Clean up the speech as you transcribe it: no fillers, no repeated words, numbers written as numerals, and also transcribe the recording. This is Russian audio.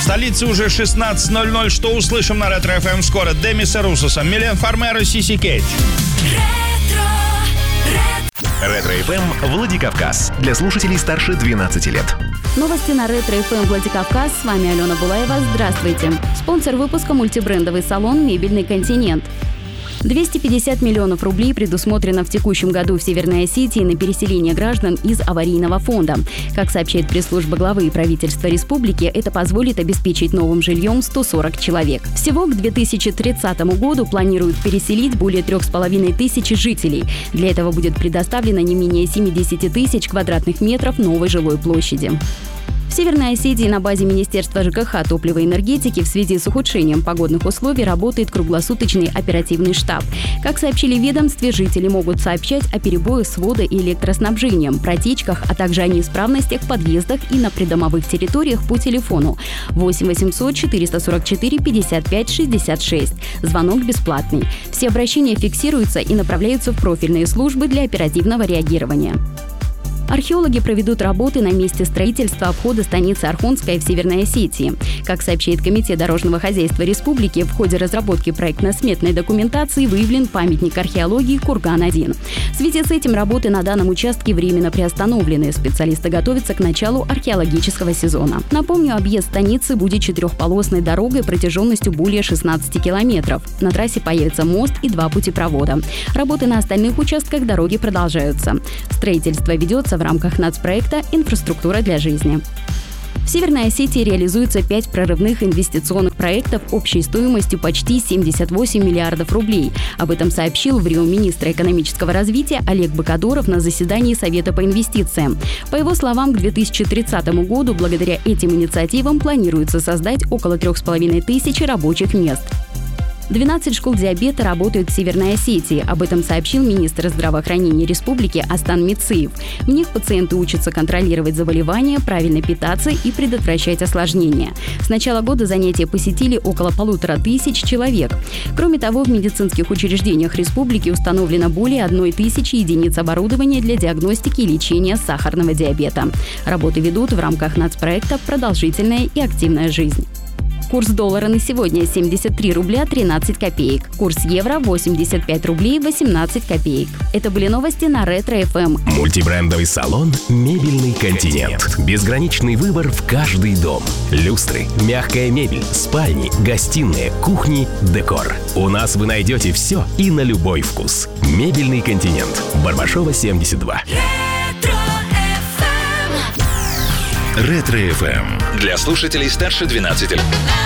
столице уже 16:00. Что услышим на Ретро ФМ скоро? Демиса Русоса, Милен Фармер и Сиси Кейт. Ретро ФМ Владикавказ. Для слушателей старше 12 лет. Новости на Ретро ФМ Владикавказ. С вами Алена Булаева. Здравствуйте. Спонсор выпуска — мультибрендовый салон «Мебельный континент». 250 миллионов рублей предусмотрено в текущем году в Северной Осетии на переселение граждан из аварийного фонда. Как сообщает пресс-служба главы правительства республики, это позволит обеспечить новым жильем 140 человек. Всего к 2030 году планируют переселить более 3500 жителей. Для этого будет предоставлено не менее 70 тысяч квадратных метров новой жилой площади. В Северной Осетии на базе Министерства ЖКХ, топлива и энергетики в связи с ухудшением погодных условий работает круглосуточный оперативный штаб. Как сообщили в ведомстве, жители могут сообщать о перебоях с водо- и электроснабжением, протечках, а также о неисправностях в подъездах и на придомовых территориях по телефону 8 800 444 55 66. Звонок бесплатный. Все обращения фиксируются и направляются в профильные службы для оперативного реагирования. Археологи проведут работы на месте строительства обхода станицы Орхонская в Северной Осетии. Как сообщает Комитет дорожного хозяйства республики, в ходе разработки проектно-сметной документации выявлен памятник археологии Курган-1. В связи с этим работы на данном участке временно приостановлены. Специалисты готовятся к началу археологического сезона. Напомню, объезд станицы будет четырехполосной дорогой протяженностью более 16 километров. На трассе появится мост и 2 путепровода. Работы на остальных участках дороги продолжаются. Строительство ведется в рамках нацпроекта «Инфраструктура для жизни». В Северной Осетии реализуется 5 прорывных инвестиционных проектов общей стоимостью почти 78 миллиардов рублей. Об этом сообщил в Рио министр экономического развития Олег Бакадоров на заседании Совета по инвестициям. По его словам, к 2030 году благодаря этим инициативам планируется создать около 3500 рабочих мест. 12 школ диабета работают в Северной Осетии. Об этом сообщил министр здравоохранения республики Астан Мицеев. В них пациенты учатся контролировать заболевания, правильно питаться и предотвращать осложнения. С начала года занятия посетили около 1500 человек. Кроме того, в медицинских учреждениях республики установлено более 1000 единиц оборудования для диагностики и лечения сахарного диабета. Работы ведут в рамках нацпроекта «Продолжительная и активная жизнь». Курс доллара на сегодня 73 рубля 13 копеек. Курс евро 85 рублей 18 копеек. Это были новости на Ретро ФМ. Мультибрендовый салон «Мебельный континент». Безграничный выбор в каждый дом. Люстры, мягкая мебель, спальни, гостиные, кухни, декор. У нас вы найдете все и на любой вкус. «Мебельный континент». Барбашова, 72. Ретро ФМ. Для слушателей старше 12 лет.